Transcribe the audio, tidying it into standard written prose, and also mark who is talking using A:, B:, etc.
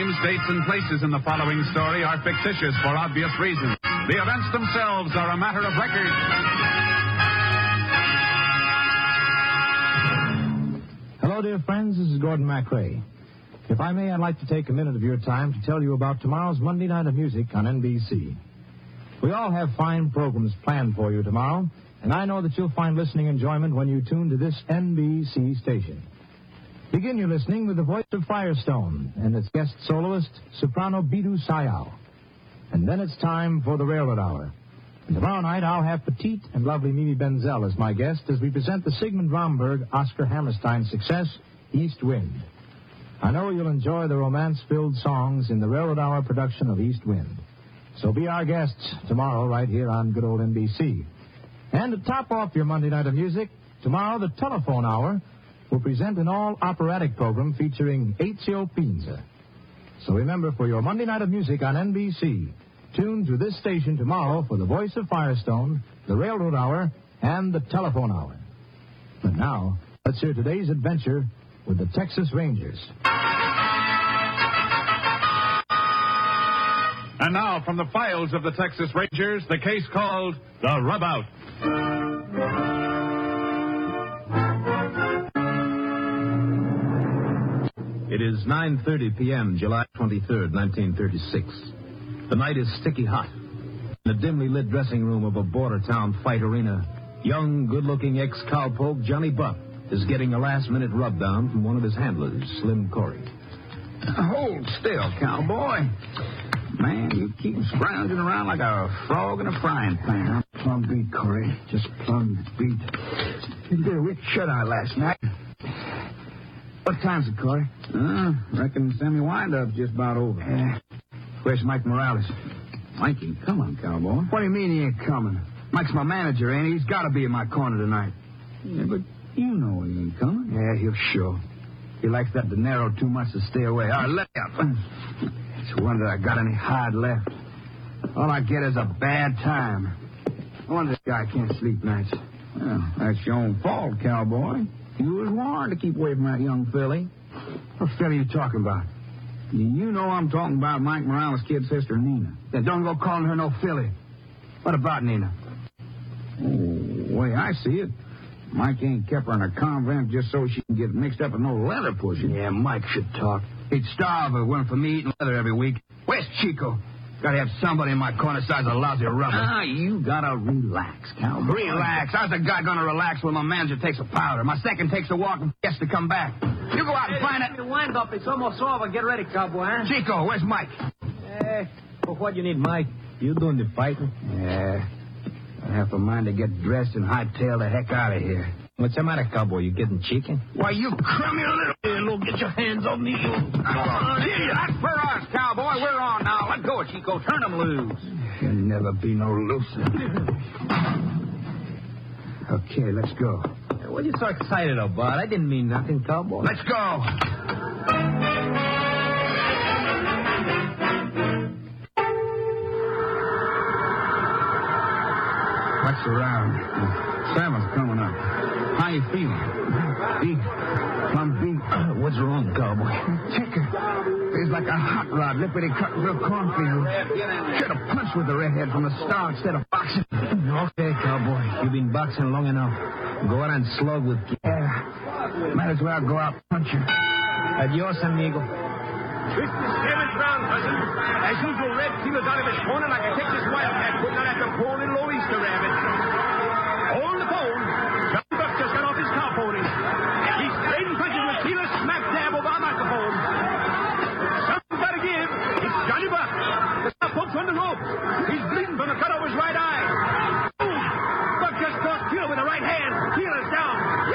A: names, dates, and places in the following story are fictitious for obvious reasons. The events themselves are a matter of record.
B: Hello, dear friends. This is Gordon MacRae. If I may, I'd like to take a minute of your time to tell you about tomorrow's Monday Night of Music on NBC. We all have fine programs planned for you tomorrow, and I know that you'll find listening enjoyment when you tune to this NBC station. Begin your listening with the voice of Firestone and its guest soloist, soprano Bidu Sayal. And then it's time for the Railroad Hour. And tomorrow night, I'll have petite and lovely Mimi Benzel as my guest as we present the Sigmund Romberg Oscar Hammerstein success, East Wind. I know you'll enjoy the romance-filled songs in the Railroad Hour production of East Wind. So be our guests tomorrow right here on good old NBC. And to top off your Monday Night of Music, tomorrow the Telephone Hour will present an all-operatic program featuring Ezio Pinza. So remember, for your Monday Night of Music on NBC, tune to this station tomorrow for the voice of Firestone, the Railroad Hour, and the Telephone Hour. But now, let's hear today's adventure with the Texas Rangers.
A: And now, from the files of the Texas Rangers, the case called The Rub Out.
C: It is 9:30 p.m., July 23rd, 1936. The night is sticky hot. In the dimly lit dressing room of a border town fight arena, young, good-looking ex-cowpoke Johnny Buck is getting a last-minute rub-down from one of his handlers, Slim Corey.
D: Hold still, cowboy. Man, you keep scrounging around like a frog in a frying pan.
E: Plumb beat, Corey. Just plumb beat. You did a weak shutout last night. What time's it, Corey?
D: Reckon semi-wind-up's just about over.
E: Where's Mike Morales?
D: Mikey, come on, cowboy.
E: What do you mean he ain't coming? Mike's my manager, ain't he? He's got to be in my corner tonight.
D: Yeah, but you know he ain't coming.
E: Yeah, he'll show. He likes that dinero too much to stay away. All right, let me up. It's a wonder I got any hide left. All I get is a bad time. No wonder this guy can't sleep nights.
D: Well, that's your own fault, cowboy. You was warned to keep away from that young filly.
E: What filly are you talking about?
D: You know I'm talking about Mike Morales' kid sister, Nina.
E: Yeah, don't go calling her no filly. What about Nina?
D: Oh, way I see it, Mike ain't kept her in a convent just so she can get mixed up with no leather pushing.
E: Yeah, Mike should talk. He'd starve if it weren't for me eating leather every week. Where's Chico? Gotta have somebody in my corner size a lousy rubber.
D: You gotta relax, cowboy.
E: Relax? How's a guy gonna relax when my manager takes a powder? My second takes a walk and gets to come back. You go out and find it.
F: The wind-up, it's almost over. Get ready, cowboy, huh?
E: Chico, where's Mike?
F: For what you need, Mike? You doing the fighting?
E: Yeah. I have a mind to get dressed and hightail the heck out of here.
F: What's the matter, cowboy? You getting chicken?
E: Why, you crummy little... Get your hands on me, you...
D: That's for us, cowboy. We're on now. Let go of Chico. Turn him loose.
E: You'll never be no looser. Okay, let's go.
F: What are you so excited about? I didn't mean nothing, cowboy.
E: Let's go.
D: What's around? Salmon's coming up. How you feeling?
E: Beat. Plumb beat.
F: What's wrong, cowboy?
E: Chicken. It's like a hot rod lippity cut through a cornfield. Should have punched with the redhead from the start instead of boxing.
F: Okay, cowboy. You've been boxing long enough. Go out and slug with...
E: Yeah. Might as well go out punching.
F: Adios, amigo.
G: This is 7th round, cousin. As usual, Red Seal is out of his corner like a Texas wildcat putting out after